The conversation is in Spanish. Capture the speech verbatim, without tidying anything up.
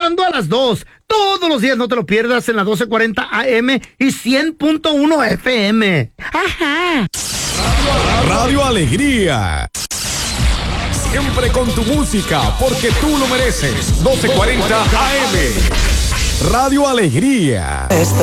pasando a las dos. Todos los días no te lo pierdas en la doce cuarenta A M y cien punto uno F M. Ajá. Radio Alegría. Siempre con tu música, porque tú lo mereces. doce cuarenta A M. Radio Alegría.